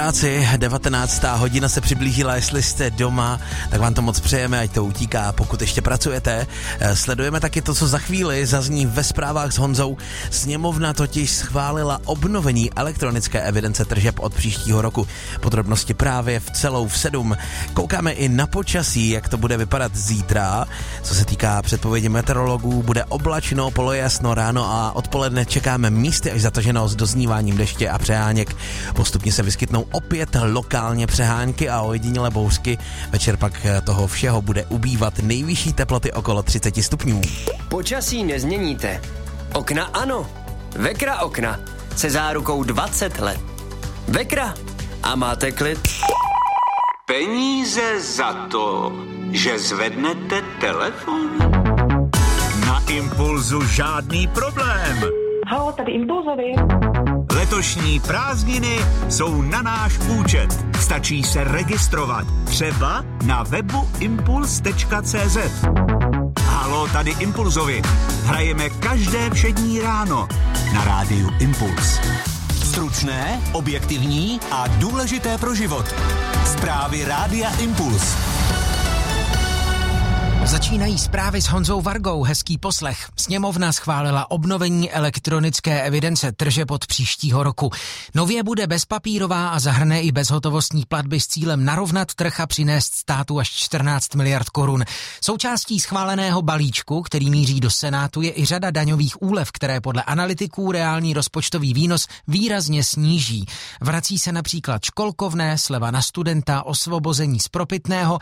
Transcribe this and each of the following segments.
19. hodina se přiblížila, jestli jste doma, tak vám to moc přejeme, ať to utíká, pokud ještě pracujete. Sledujeme taky to, co za chvíli zazní ve zprávách s Honzou. Sněmovna totiž schválila obnovení elektronické evidence tržeb od příštího roku. Podrobnosti právě v 7. Koukáme i na počasí, jak to bude vypadat zítra. Co se týká předpovědi meteorologů, bude oblačno, polojasno ráno a odpoledne čekáme místy až zataženo s dozníváním deště a přeháněk. Postupně se vyskytnou opět lokálně přehánky a ojedinělé bouřky. Večer pak toho všeho bude ubývat, nejvyšší teploty okolo 30 stupňů. Počasí nezměníte. Okna ano. Vekra okna se zárukou 20 let. Vekra a máte klid. Peníze za to, že zvednete telefon? Na Impulzu žádný problém. Halo, tady Impulzovi. Letošní prázdniny jsou na náš účet. Stačí se registrovat. Třeba na webu impuls.cz. Halo, tady Impulzovi. Hrajeme každé všední ráno na rádiu Impuls. Stručné, objektivní a důležité pro život. Zprávy rádia Impuls. Začínají zprávy s Honzou Vargou, hezký poslech. Sněmovna schválila obnovení elektronické evidence tržeb od příštího roku. Nově bude bezpapírová a zahrne i bezhotovostní platby s cílem narovnat trh a přinést státu až 14 miliard korun. Součástí schváleného balíčku, který míří do Senátu, je i řada daňových úlev, které podle analytiků reálný rozpočtový výnos výrazně sníží. Vrací se například školkovné, sleva na studenta, osvobození z propitného,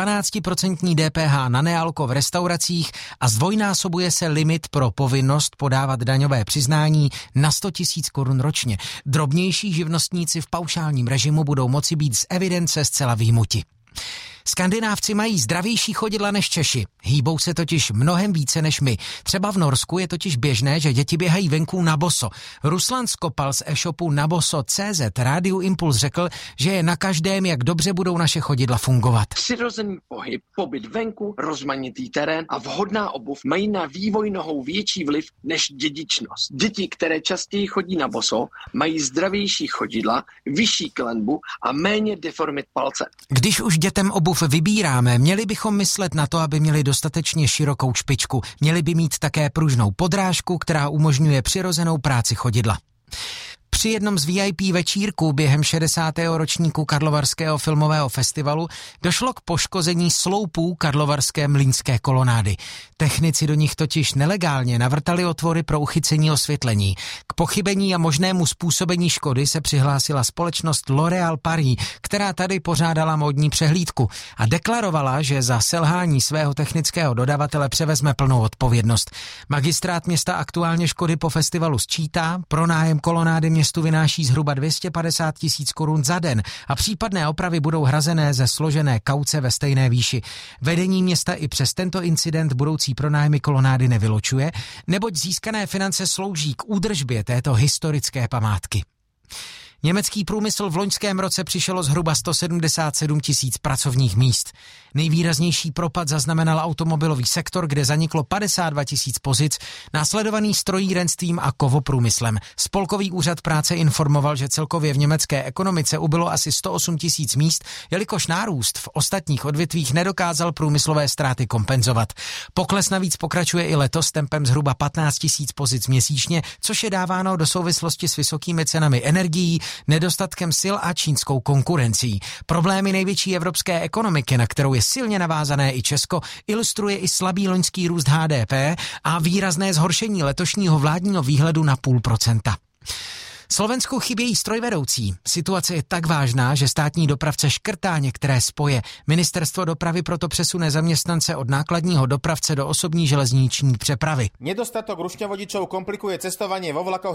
12% DPH na nealko v restauracích a zdvojnásobuje se limit pro povinnost podávat daňové přiznání na 100 000 korun ročně. Drobnější živnostníci v paušálním režimu budou moci být z evidence zcela vyjmuti. Skandinávci mají zdravější chodidla než Češi. Hýbou se totiž mnohem více než my. Třeba v Norsku je totiž běžné, že děti běhají venku na boso. Ruslan Skopal z e-shopu naboso.cz Rádiu Impuls řekl, že je na každém, jak dobře budou naše chodidla fungovat. Přirozený pohyb, pobyt venku, rozmanitý terén a vhodná obuv mají na vývoj nohou větší vliv než dědičnost. Děti, které častěji chodí na boso, mají zdravější chodidla, vyšší klenbu a méně deformit palce. Když už dětem obuv vybíráme, měli bychom myslet na to, aby měli dostatečně širokou špičku. Měli by mít také pružnou podrážku, která umožňuje přirozenou práci chodidla. Při jednom z VIP večírků během 60. ročníku Karlovarského filmového festivalu došlo k poškození sloupů Karlovarské mlýnské kolonády. Technici do nich totiž nelegálně navrtali otvory pro uchycení osvětlení. K pochybení a možnému způsobení škody se přihlásila společnost L'Oréal Paris, která tady pořádala módní přehlídku a deklarovala, že za selhání svého technického dodavatele převezme plnou odpovědnost. Magistrát města aktuálně škody po festivalu sčítá, pronájem kolonády městu vynáší zhruba 250 000 korun za den a případné opravy budou hrazené ze složené kauce ve stejné výši. Vedení města i přes tento incident budoucí pronájmy kolonády nevylučuje, neboť získané finance slouží k údržbě této historické památky. Německý průmysl v loňském roce přišlo zhruba 177 000 pracovních míst. Nejvýraznější propad zaznamenal automobilový sektor, kde zaniklo 52 000 pozic, následovaný strojírenstvím a kovoprůmyslem. Spolkový úřad práce informoval, že celkově v německé ekonomice ubylo asi 108 000 míst, jelikož nárůst v ostatních odvětvích nedokázal průmyslové ztráty kompenzovat. Pokles navíc pokračuje i letos tempem zhruba 15 000 pozic měsíčně, což je dáváno do souvislosti s vysokými cenami energií, nedostatkem sil a čínskou konkurencí. Problémy největší evropské ekonomiky, na kterou je silně navázané i Česko, ilustruje i slabý loňský růst HDP a výrazné zhoršení letošního vládního výhledu na 0,5%. Slovensku chybějí strojvedoucí. Situace je tak vážná, že státní dopravce škrtá některé spoje. Ministerstvo dopravy proto přesune zaměstnance od nákladního dopravce do osobní železniční přepravy. Nedostatok rušňovodičov komplikuje cestovanie vo vlakoch